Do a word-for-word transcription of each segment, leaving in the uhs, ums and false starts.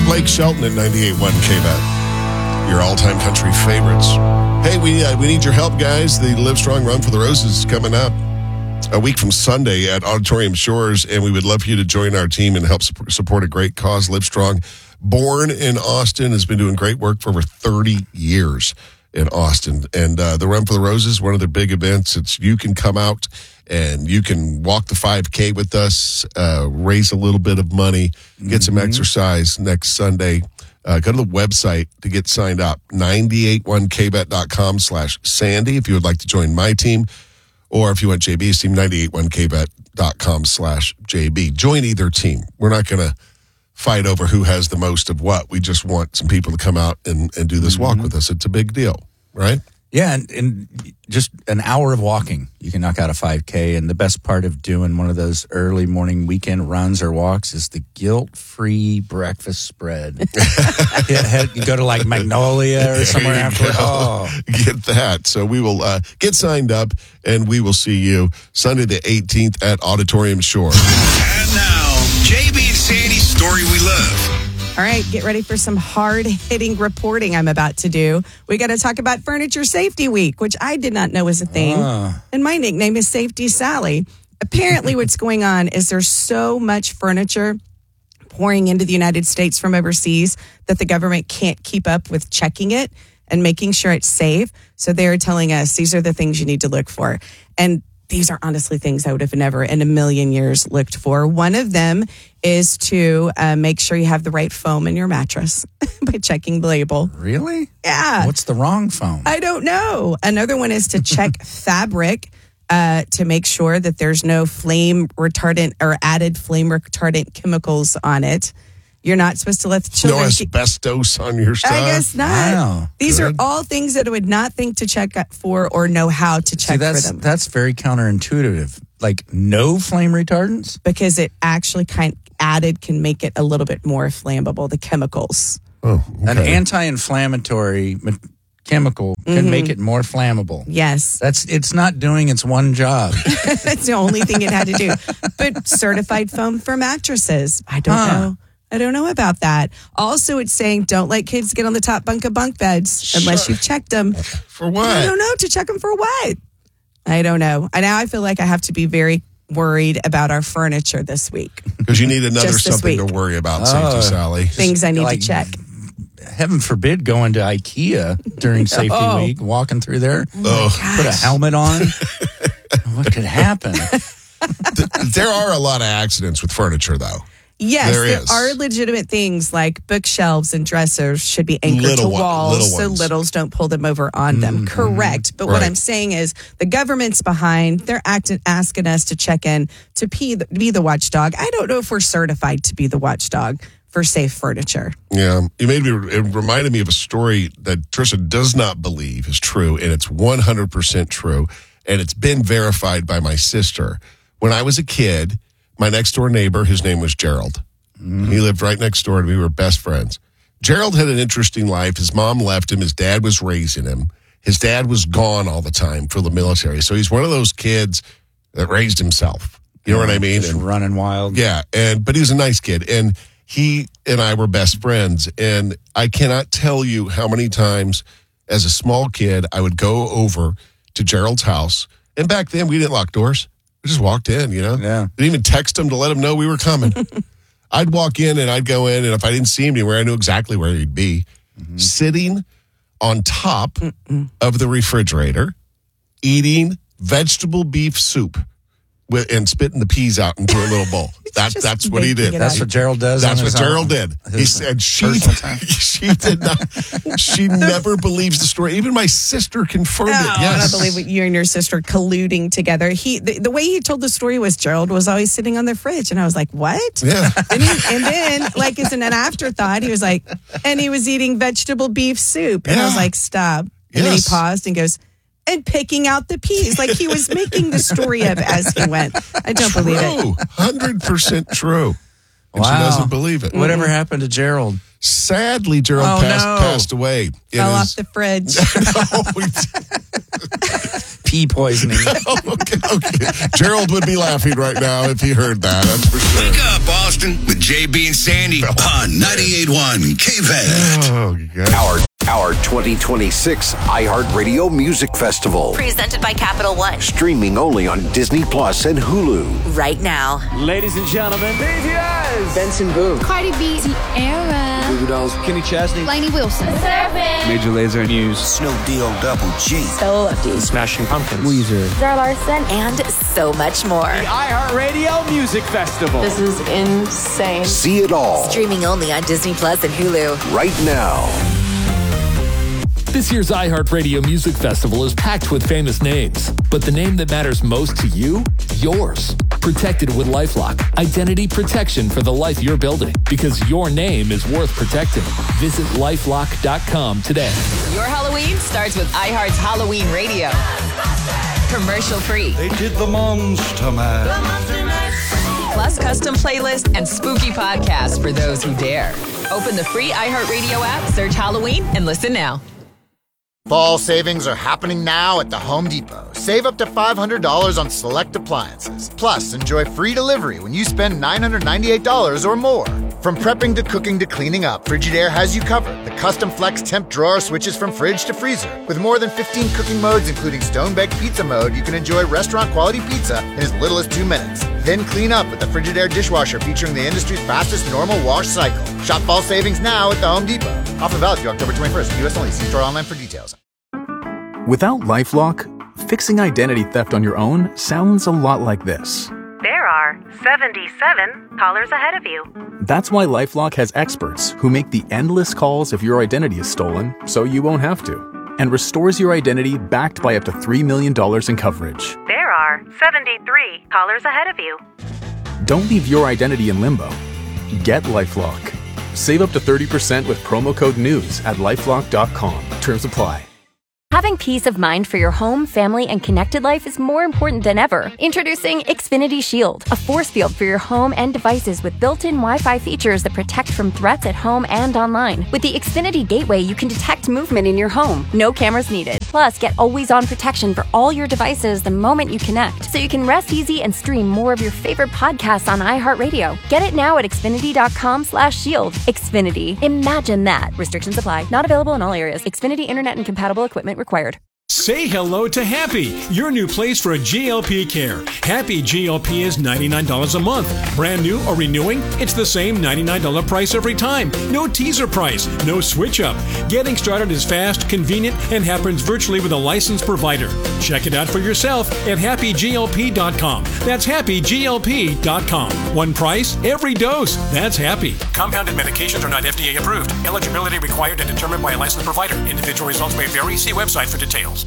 Blake Shelton at ninety-eight point one K-Bet. Your all-time country favorites. Hey, we uh, we need your help, guys. The Livestrong Run for the Roses is coming up a week from Sunday at Auditorium Shores, and we would love for you to join our team and help support a great cause. Livestrong, born in Austin, has been doing great work for over thirty years in Austin. And uh, the Run for the Roses, one of their big events. It's you can come out and you can walk the five K with us, uh, raise a little bit of money, get mm-hmm. some exercise next Sunday. Uh, go to the website to get signed up, nine eight one K bet dot com slash Sandy if you would like to join my team, or if you want J B's team, nine eight one K bet dot com slash J B. Join either team. We're not going to fight over who has the most of what. We just want some people to come out and, and do this mm-hmm. walk with us. It's a big deal, right? Yeah, and, and just an hour of walking, you can knock out a five K. And the best part of doing one of those early morning weekend runs or walks is the guilt-free breakfast spread. yeah, you go to like Magnolia or somewhere after. Oh. Get that. So we will uh, get signed up, and we will see you Sunday the eighteenth at Auditorium Shore. And now, J B and Sandy's Story We Love. All right, get ready for some hard-hitting reporting I'm about to do. We got to talk about Furniture Safety Week, which I did not know was a thing. Uh. And my nickname is Safety Sally. Apparently what's going on is there's so much furniture pouring into the United States from overseas that the government can't keep up with checking it and making sure it's safe. So they're telling us these are the things you need to look for. And these are honestly things I would have never in a million years looked for. One of them is to uh, make sure you have the right foam in your mattress by checking the label. Really? Yeah. What's the wrong foam? I don't know. Another one is to check fabric uh, to make sure that there's no flame retardant or added flame retardant chemicals on it. You're not supposed to let the children... No asbestos on your stuff? I guess not. Wow. These Good. are all things that I would not think to check for or know how to check See, that's, for them. That's very counterintuitive. Like no flame retardants? Because it actually kind added can make it a little bit more flammable, the chemicals. Oh, okay. An anti-inflammatory chemical can mm-hmm. make it more flammable. Yes. That's it's not doing its one job. That's the only thing it had to do. But certified foam for mattresses. I don't huh. know. I don't know about that. Also, it's saying don't let kids get on the top bunk of bunk beds sure. unless you've checked them. For what? I don't know. To check them for what? I don't know. And now I feel like I have to be very worried about our furniture this week. Because you need another Just this something week. to worry about, oh, Safety Sally. Things I need like, to check. Heaven forbid going to IKEA during Safety oh. Week, walking through there. Oh. Put a helmet on. What could happen? There are a lot of accidents with furniture, though. Yes, there, there is. are legitimate things like bookshelves and dressers should be anchored little to one, walls little so ones. littles don't pull them over on them. Mm-hmm. Correct. But right. what I'm saying is the government's behind. They're acting, asking us to check in to be the, be the watchdog. I don't know if we're certified to be the watchdog for safe furniture. Yeah. You made me, it reminded me of a story that Trisha does not believe is true, and it's one hundred percent true, and it's been verified by my sister. When I was a kid, my next door neighbor, his name was Gerald. Mm. He lived right next door to me. We were best friends. Gerald had an interesting life. His mom left him. His dad was raising him. His dad was gone all the time for the military. So he's one of those kids that raised himself. You know what I mean? Just and, running wild. Yeah. And but he was a nice kid. And he and I were best friends. And I cannot tell you how many times as a small kid I would go over to Gerald's house. And back then we didn't lock doors. We just walked in, you know? Yeah. Didn't even text him to let him know we were coming. I'd walk in and I'd go in, and if I didn't see him anywhere, I knew exactly where he'd be. Mm-hmm. Sitting on top Mm-mm. of the refrigerator, eating vegetable beef soup with, and spitting the peas out into a little bowl. That, that's what he did. That's what Gerald does. That's on what his Gerald own. did. He said she she did not. She never believes the story. Even my sister confirmed no, it. Yes, I don't believe you and your sister colluding together. He the, the way he told the story was Gerald was always sitting on the fridge, and I was like, "What?" Yeah. And, he, and then, like, as an afterthought, he was like, "And he was eating vegetable beef soup," and yeah. I was like, "Stop!" And yes. then he paused and goes, "And picking out the peas," like he was making the story up as he went. I don't true. believe it. Hundred percent true. And wow. she doesn't believe it. Whatever mm-hmm. happened to Gerald? Sadly, Gerald oh, passed, no. passed away. Fell his... off the fridge. no, we Pea poisoning. okay, okay. Gerald would be laughing right now if he heard that. That's for sure. Wake up, Boston, with J B and Sandy on ninety-eight point one K V A T. Oh, God. Our Our twenty twenty-six iHeartRadio Music Festival. Presented by Capital One. Streaming only on Disney Plus and Hulu. Right now. Ladies and gentlemen, B T S. Benson Boone. Cardi B. Sierra. Goo Goo Dolls. Kenny Chesney. Lainey Wilson. Surfing. Major Lazer News. Snow Deal Double G. Stella Lefty. Smashing Pumpkins. Weezer. Zara Larson. And so much more. The iHeartRadio Music Festival. This is insane. See it all. Streaming only on Disney Plus and Hulu. Right now. This year's iHeartRadio Music Festival is packed with famous names, but the name that matters most to you? Yours. Protected with LifeLock. Identity protection for the life you're building, because your name is worth protecting. Visit lifelock dot com today. Your Halloween starts with iHeart's Halloween Radio. Commercial free. They did the Monster Mash. Plus custom playlists and spooky podcasts for those who dare. Open the free iHeartRadio app, search Halloween, and listen now. Fall savings are happening now at the Home Depot. Save up to five hundred dollars on select appliances. Plus, enjoy free delivery when you spend nine hundred ninety-eight dollars or more. From prepping to cooking to cleaning up, Frigidaire has you covered. The custom flex temp drawer switches from fridge to freezer. With more than fifteen cooking modes, including stone-baked pizza mode, you can enjoy restaurant-quality pizza in as little as two minutes. Then clean up with the Frigidaire dishwasher featuring the industry's fastest normal wash cycle. Shop fall savings now at the Home Depot. Offer valid through October twenty-first. U S only. See store online for details. Without LifeLock, fixing identity theft on your own sounds a lot like this. There are seventy-seven callers ahead of you. That's why LifeLock has experts who make the endless calls if your identity is stolen, so you won't have to, and restores your identity backed by up to three million dollars in coverage. There are seventy-three callers ahead of you. Don't leave your identity in limbo. Get LifeLock. Save up to thirty percent with promo code NEWS at lifelock dot com. Terms apply. Having peace of mind for your home, family, and connected life is more important than ever. Introducing Xfinity Shield, a force field for your home and devices with built-in Wi-Fi features that protect from threats at home and online. With the Xfinity Gateway, you can detect movement in your home. No cameras needed. Plus, get always-on protection for all your devices the moment you connect, so you can rest easy and stream more of your favorite podcasts on iHeartRadio. Get it now at xfinity dot com slash shield. Xfinity. Imagine that. Restrictions apply. Not available in all areas. Xfinity Internet and compatible equipment required. Say hello to Happy, your new place for G L P care. Happy G L P is ninety-nine dollars a month. Brand new or renewing, it's the same ninety-nine dollars price every time. No teaser price, no switch up. Getting started is fast, convenient, and happens virtually with a licensed provider. Check it out for yourself at happy G L P dot com. That's happy G L P dot com. One price, every dose. That's Happy. Compounded medications are not F D A approved. Eligibility required and determined by a licensed provider. Individual results may vary. See website for details.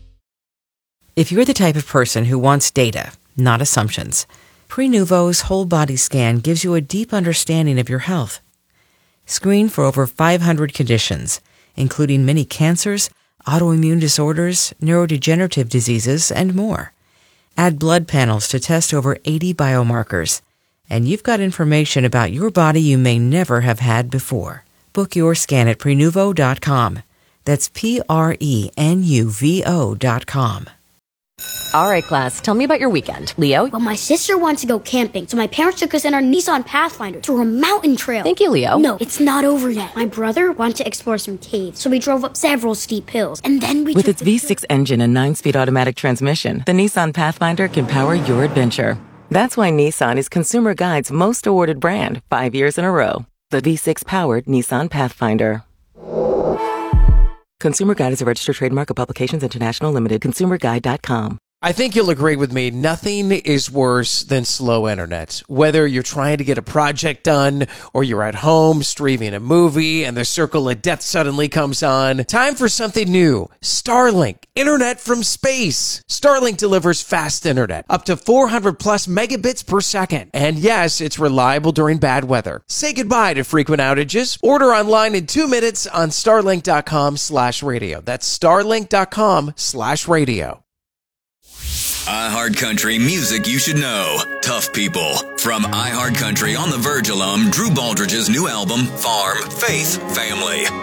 If you're the type of person who wants data, not assumptions, Prenuvo's whole body scan gives you a deep understanding of your health. Screen for over five hundred conditions, including many cancers, autoimmune disorders, neurodegenerative diseases, and more. Add blood panels to test over eighty biomarkers, and you've got information about your body you may never have had before. Book your scan at Prenuvo dot com. That's P R E N U V O dot com. All right, class, tell me about your weekend. Leo? Well, my sister wants to go camping, so my parents took us in our Nissan Pathfinder to a mountain trail. Thank you, Leo. No, it's not over yet. My brother wanted to explore some caves, so we drove up several steep hills, and then we With took its V six engine and nine-speed automatic transmission, the Nissan Pathfinder can power your adventure. That's why Nissan is Consumer Guide's most awarded brand, five years in a row. The V six-powered Nissan Pathfinder. Consumer Guide is a registered trademark of Publications International Limited. consumer guide dot com. I think you'll agree with me, nothing is worse than slow internet. Whether you're trying to get a project done or you're at home streaming a movie and the circle of death suddenly comes on, time for something new. Starlink, internet from space. Starlink delivers fast internet, up to four hundred plus megabits per second. And yes, it's reliable during bad weather. Say goodbye to frequent outages. Order online in two minutes on starlink dot com slash radio. That's starlink dot com slash radio. iHeartCountry music you should know. Tough People. From iHeartCountry on the Verge alum Drew Baldridge's new album, Farm, Faith, Family.